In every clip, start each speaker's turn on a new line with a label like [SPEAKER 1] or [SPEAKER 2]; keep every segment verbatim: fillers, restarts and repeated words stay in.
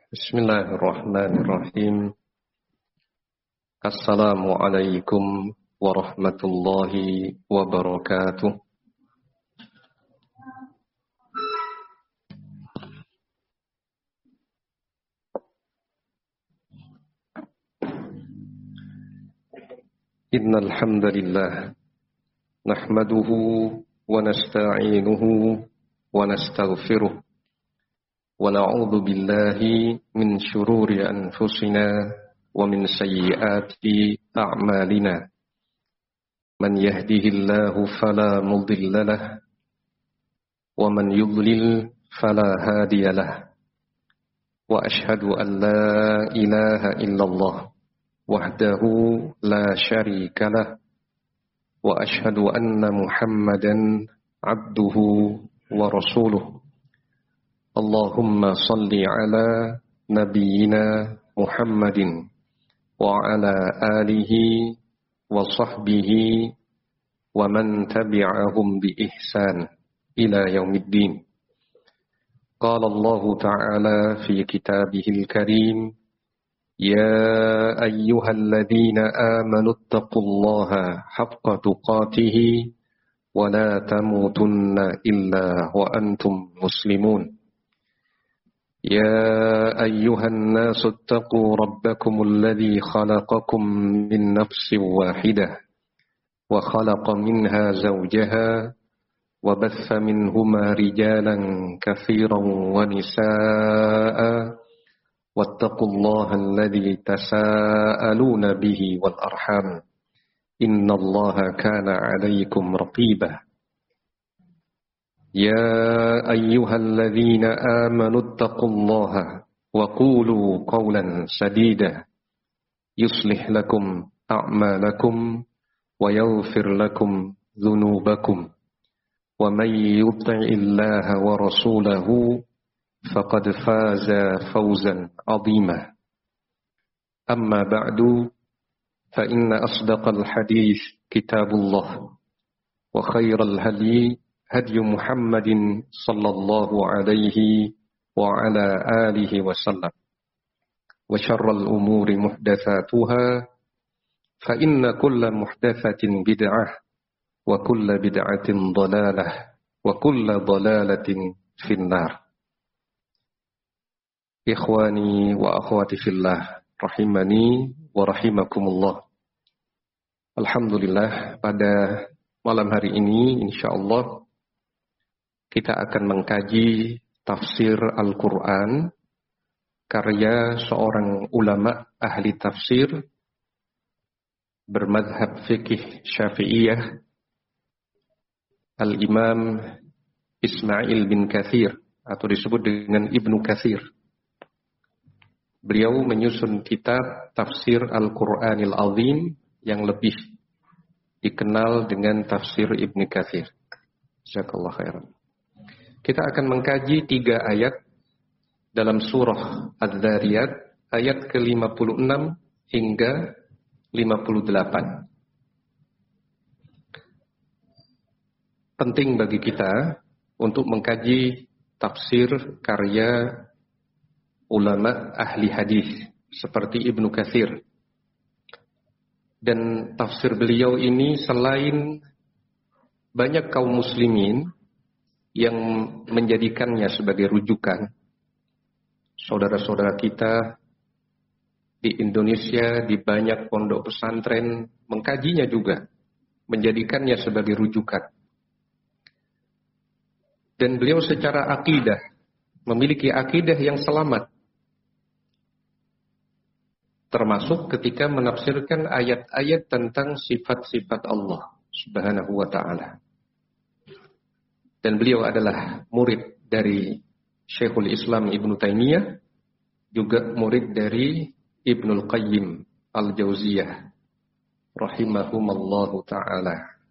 [SPEAKER 1] Bismillahirrahmanirrahim. Assalamualaikum warahmatullahi wabarakatuh. Innal hamdalillah nahmaduhu wa nasta'inuhu wa nastaghfiruh. ونعوذ بالله من شرور أنفسنا ومن سيئات أعمالنا من يهده الله فلا مضل له ومن يضلل فلا هادي له وأشهد أن لا إله إلا الله وحده لا شريك له وأشهد أن محمدا عبده ورسوله اللهم صل على نبينا محمد وعلى آله وصحبه ومن تبعهم بإحسان إلى يوم الدين. قال الله تعالى في كتابه الكريم يا أيها الذين آمنوا اتقوا الله حق تقاته ولا تموتن إلا وأنتم مسلمون. يا أيها الناس اتقوا ربكم الذي خلقكم من نفس واحدة وخلق منها زوجها وبث منهما رجالا كثيرا ونساء واتقوا الله الذي تساءلون به والأرحام إن الله كان عليكم رقيبا. يا أيها الذين آمنوا اتقوا الله وقولوا قولا سديدا يصلح لكم أعمالكم ويغفر لكم ذنوبكم ومن يطع الله ورسوله فقد فاز فوزا عظيما. أما بعد فإن أصدق الحديث كتاب الله وخير الهدي هدي محمد صلى الله عليه وعلى آله وسلم وشر الأمور محدثاتها فإن كل محدثة بدعة وكل بدعة ضلالة وكل ضلالة في النار. إخواني وأخواتي في الله rahimani wa rahimakumullah. Alhamdulillah, pada malam hari ini insyaallah kita akan mengkaji tafsir Al-Quran karya seorang ulama ahli tafsir bermadhab fikih Syafi'iyah, Al-Imam Ismail bin Katsir atau disebut dengan Ibnu Katsir. Beliau menyusun kitab tafsir Al-Quranil Azim yang lebih dikenal dengan tafsir Ibnu Katsir. Jazakallahu khairan. Kita akan mengkaji tiga ayat dalam surah Adz-Dzariyat ayat ke lima puluh enam hingga lima puluh delapan. Penting bagi kita untuk mengkaji tafsir karya ulama ahli hadis seperti Ibnu Katsir. Dan tafsir beliau ini selain banyak kaum muslimin yang menjadikannya sebagai rujukan, saudara-saudara kita di Indonesia di banyak pondok pesantren mengkajinya juga, menjadikannya sebagai rujukan. Dan beliau secara akidah memiliki akidah yang selamat, termasuk ketika menafsirkan ayat-ayat tentang sifat-sifat Allah Subhanahu wa ta'ala. Dan beliau adalah murid dari Syekhul Islam Ibnu Taimiyah, juga murid dari Ibnul Qayyim Al-Jauziyah rahimahumallahu ta'ala.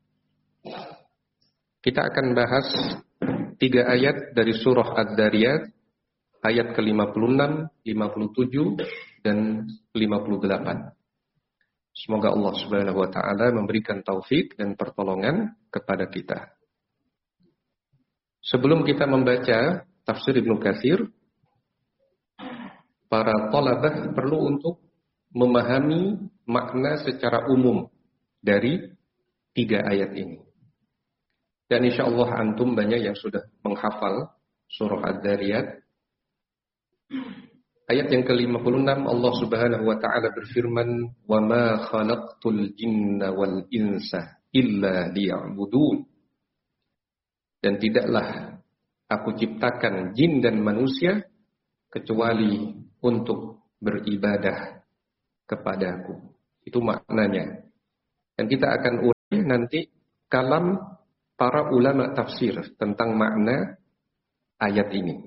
[SPEAKER 1] Kita akan bahas tiga ayat dari surah Adz-Dzariyat, ayat ke lima puluh enam, lima puluh tujuh, dan lima puluh delapan. Semoga Allah Subhanahu wa ta'ala memberikan taufik dan pertolongan kepada kita. Sebelum kita membaca tafsir Ibnu Katsir, para thalabah perlu untuk memahami makna secara umum dari tiga ayat ini. Dan insya Allah antum banyak yang sudah menghafal surah Adz-Dzariyat. Ayat yang ke lima puluh enam Allah Subhanahu wa taala berfirman, "Wa ma khalaqtul jinna wal insa illa liya'budun." Dan tidaklah aku ciptakan jin dan manusia kecuali untuk beribadah kepadaku. Itu maknanya. Dan kita akan urai nanti kalam para ulama tafsir tentang makna ayat ini.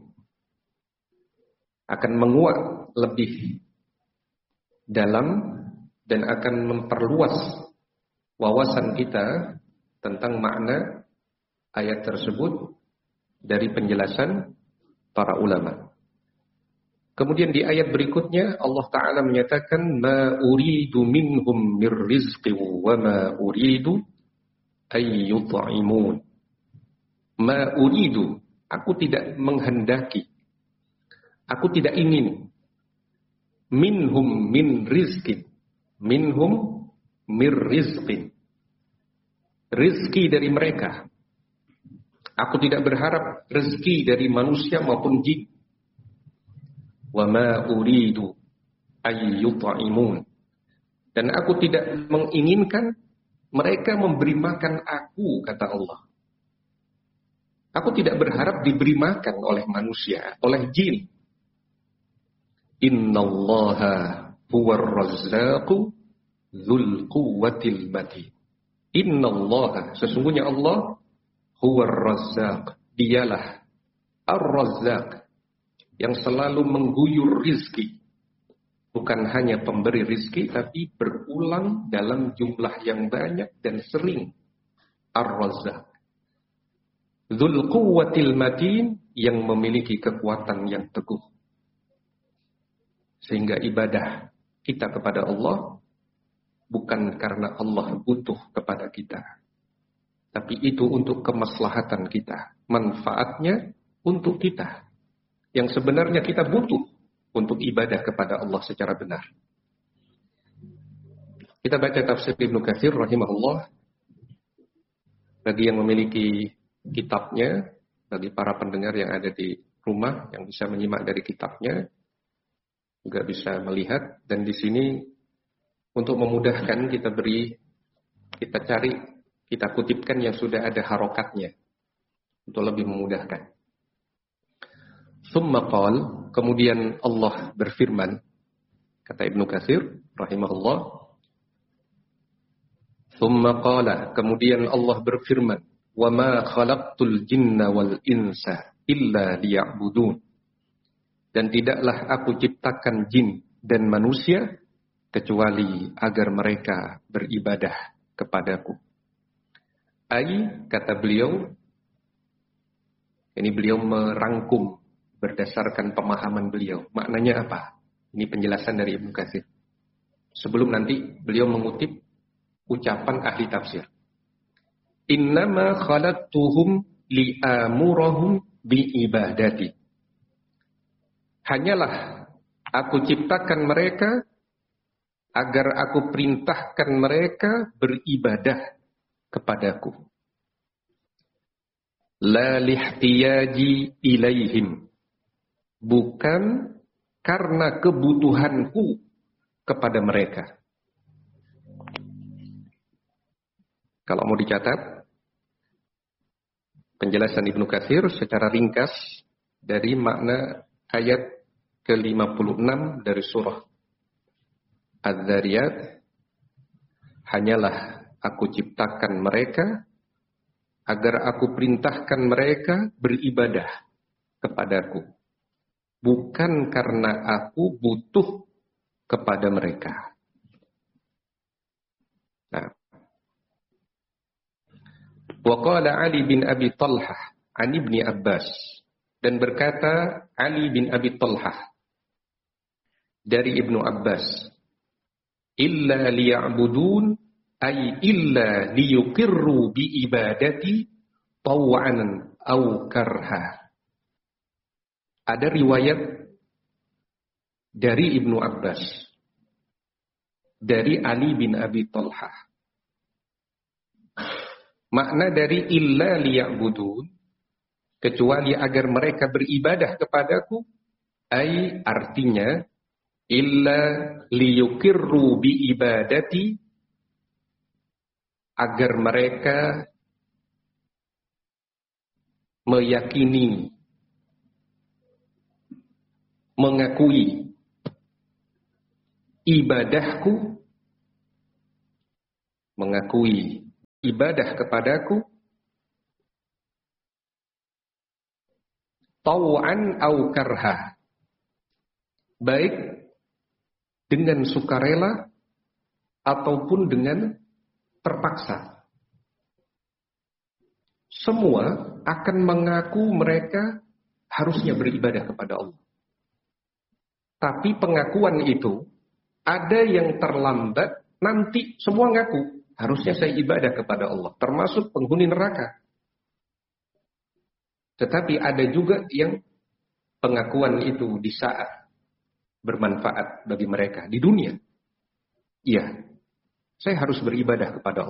[SPEAKER 1] Akan menguak lebih dalam dan akan memperluas wawasan kita tentang makna ayat tersebut dari penjelasan para ulama. Kemudian di ayat berikutnya Allah Ta'ala menyatakan, "Ma uridu minhum mir rizqi wa ma uridu ay yut'imun." Ma uridu, aku tidak menghendaki, aku tidak ingin, minhum min rizqin, minhum mir rizqin, rizki dari mereka. Aku tidak berharap rezeki dari manusia maupun jin. Wa ma uridu ay yut'imun. Dan aku tidak menginginkan mereka memberi makan aku, kata Allah. Aku tidak berharap diberi makan oleh manusia, oleh jin. Innallaha huwar razzaqu dzul quwwatil matin. Innallaha, sesungguhnya Allah, huwar razzaq, dialah ar-razzaq, yang selalu mengguyur rizki. Bukan hanya pemberi rizki, tapi berulang dalam jumlah yang banyak dan sering. Ar-Razzaq. Dzul quwwatil matin, yang memiliki kekuatan yang teguh. Sehingga ibadah kita kepada Allah bukan karena Allah butuh kepada kita, tapi itu untuk kemaslahatan kita. Manfaatnya untuk kita. Yang sebenarnya kita butuh untuk ibadah kepada Allah secara benar. Kita baca tafsir Ibnu Katsir rahimahullah. Bagi yang memiliki kitabnya, bagi para pendengar yang ada di rumah yang bisa menyimak dari kitabnya, juga bisa melihat. Dan di sini untuk memudahkan kita beri, kita cari, kita kutipkan yang sudah ada harokatnya untuk lebih memudahkan. Tsumma qala, kemudian Allah berfirman, kata Ibnu Katsir rahimahullah, tsumma qala, kemudian Allah berfirman, wa ma khalaqtul jinna wal insa illa liya'budun. Dan tidaklah aku ciptakan jin dan manusia kecuali agar mereka beribadah kepadaku. Ai, kata beliau, ini beliau merangkum berdasarkan pemahaman beliau. Maknanya apa? Ini penjelasan dari Ibnu Katsir. Sebelum nanti beliau mengutip ucapan ahli tafsir. Innama khalaqtuhum li'amurahum biibadati. Hanyalah aku ciptakan mereka agar aku perintahkan mereka beribadah kepadaku. La lihtiyaji ilaihim. Bukan karena kebutuhanku kepada mereka. Kalau mau dicatat, penjelasan Ibnu Katsir secara ringkas dari makna ayat ke lima puluh enam dari surah Adz-Dzariyat, hanyalah aku ciptakan mereka agar aku perintahkan mereka beribadah kepadaku. Bukan karena aku butuh kepada mereka. Nah. Wa qala Ali bin Abi Talhah an Ibni Abbas, dan berkata Ali bin Abi Talhah dari Ibnu Abbas, illa liya'budun ay illa liyuqirru bi ibadati taw'an aw karha. Ada riwayat dari Ibnu Abbas, dari Ali bin Abi Thalhah. Makna dari illa liya'budun, kecuali agar mereka beribadah kepadaku, ai artinya illa liyukirru bi ibadati, agar mereka meyakini, mengakui ibadahku, mengakui ibadah kepadaku, tau'an au karha, baik dengan sukarela ataupun dengan terpaksa. Semua akan mengaku mereka harusnya beribadah kepada Allah. Tapi pengakuan itu ada yang terlambat, nanti semua ngaku harusnya saya ibadah kepada Allah, termasuk penghuni neraka. Tetapi ada juga yang pengakuan itu di saat bermanfaat bagi mereka di dunia. Iya, saya harus beribadah kepada Allah.